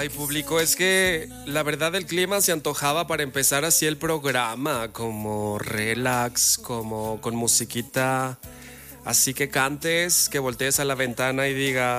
Ay, público, es que la verdad el clima se antojaba para empezar así el programa, como relax, como con musiquita, así que cantes, que voltees a la ventana y digas...